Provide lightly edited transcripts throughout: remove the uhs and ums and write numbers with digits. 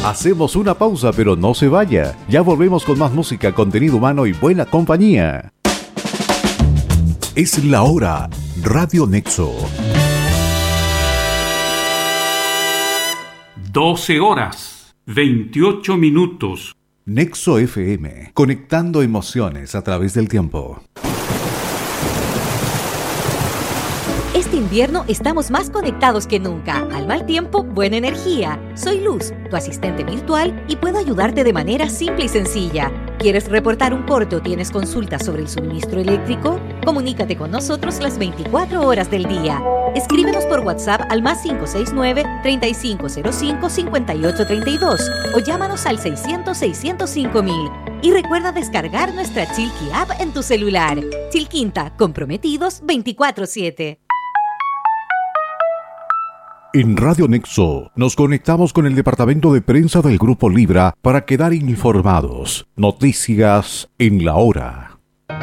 Hacemos una pausa, pero no se vaya. Ya volvemos con más música, contenido humano y buena compañía. Es la hora. Radio Nexo. 12 horas, 28 minutos. Nexo FM, conectando emociones a través del tiempo. Este invierno estamos más conectados que nunca. Al mal tiempo, buena energía. Soy Luz, tu asistente virtual, y puedo ayudarte de manera simple y sencilla. ¿Quieres reportar un corte o tienes consultas sobre el suministro eléctrico? Comunícate con nosotros las 24 horas del día. Escríbenos por WhatsApp al +569-3505-5832 o llámanos al 600-605-000. Y recuerda descargar nuestra Chilqui App en tu celular. Chilquinta, comprometidos 24/7. En Radio Nexo nos conectamos con el departamento de prensa del Grupo Libra para quedar informados. Noticias en la hora.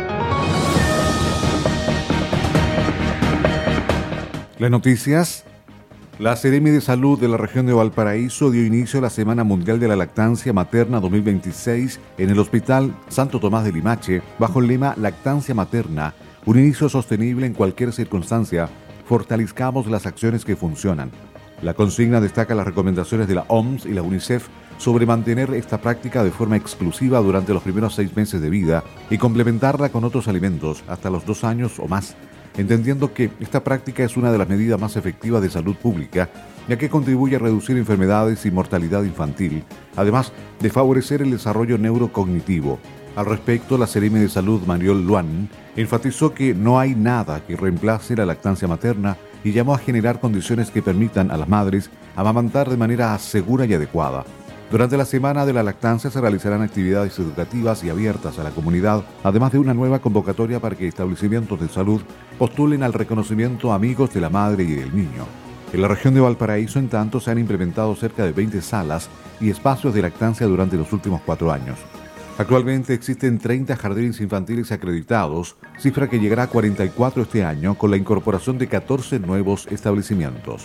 Las noticias. La Seremi de Salud de la región de Valparaíso dio inicio a la Semana Mundial de la Lactancia Materna 2026 en el Hospital Santo Tomás de Limache bajo el lema Lactancia Materna, un inicio sostenible en cualquier circunstancia. Fortalezcamos las acciones que funcionan. La consigna destaca las recomendaciones de la OMS y la UNICEF sobre mantener esta práctica de forma exclusiva durante los primeros 6 meses de vida y complementarla con otros alimentos hasta los 2 años o más, entendiendo que esta práctica es una de las medidas más efectivas de salud pública, ya que contribuye a reducir enfermedades y mortalidad infantil, además de favorecer el desarrollo neurocognitivo. Al respecto, la Seremi de Salud Mariol Luan enfatizó que no hay nada que reemplace la lactancia materna y llamó a generar condiciones que permitan a las madres amamantar de manera segura y adecuada. Durante la Semana de la Lactancia se realizarán actividades educativas y abiertas a la comunidad, además de una nueva convocatoria para que establecimientos de salud postulen al reconocimiento Amigos de la Madre y del Niño. En la región de Valparaíso, en tanto, se han implementado cerca de 20 salas y espacios de lactancia durante los últimos 4 años. Actualmente existen 30 jardines infantiles acreditados, cifra que llegará a 44 este año con la incorporación de 14 nuevos establecimientos.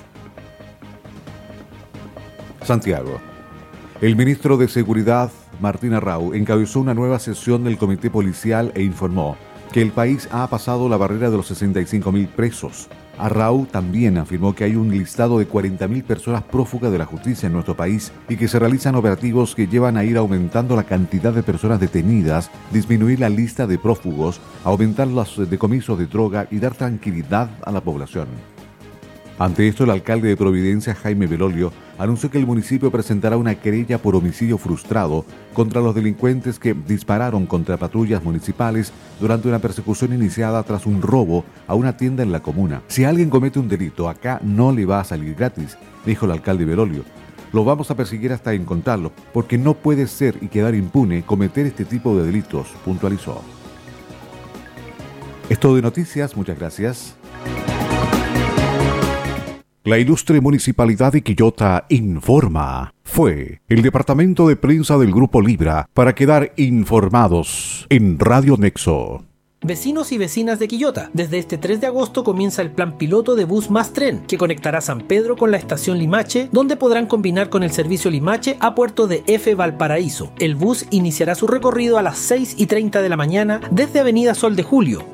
Santiago. El ministro de Seguridad, Martín Arrau, encabezó una nueva sesión del Comité Policial e informó que el país ha pasado la barrera de los 65.000 presos. Arrau también afirmó que hay un listado de 40.000 personas prófugas de la justicia en nuestro país y que se realizan operativos que llevan a ir aumentando la cantidad de personas detenidas, disminuir la lista de prófugos, aumentar los decomisos de droga y dar tranquilidad a la población. Ante esto, el alcalde de Providencia, Jaime Belolio, anunció que el municipio presentará una querella por homicidio frustrado contra los delincuentes que dispararon contra patrullas municipales durante una persecución iniciada tras un robo a una tienda en la comuna. Si alguien comete un delito, acá no le va a salir gratis, dijo el alcalde Belolio. Lo vamos a perseguir hasta encontrarlo, porque no puede ser y quedar impune cometer este tipo de delitos, puntualizó. Es todo de noticias, muchas gracias. La ilustre Municipalidad de Quillota informa. Fue el departamento de prensa del Grupo Libra para quedar informados en Radio Nexo. Vecinos y vecinas de Quillota, desde este 3 de agosto comienza el plan piloto de Bus Más Tren, que conectará San Pedro con la estación Limache, donde podrán combinar con el servicio Limache a Puerto de F. Valparaíso. El bus iniciará su recorrido a las 6:30 de la mañana desde Avenida Sol de Julio,